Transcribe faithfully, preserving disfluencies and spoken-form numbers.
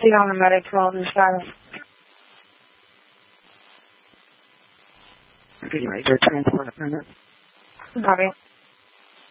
Dígame, María, ¿qué vamos a necesitar? Related transfer minutes. Vale.